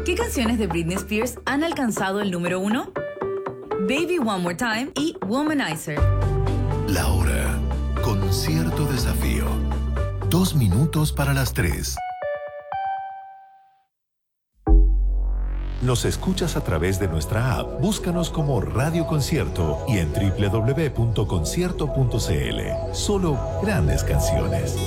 ¿Qué canciones de Britney Spears han alcanzado el número 1? Baby One More Time y Womanizer. La hora, con cierto desafío. 2 minutos para las 3. ¿Nos escuchas a través de nuestra app? Búscanos como Radio Concierto y en www.concierto.cl. Solo grandes canciones.